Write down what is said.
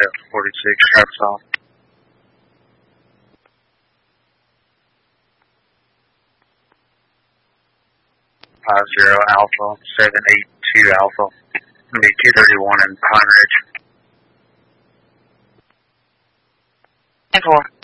Delta 46, Travis off. 50 Alpha, 782 Alpha. It'll be 231 in Pine Ridge. 10-4.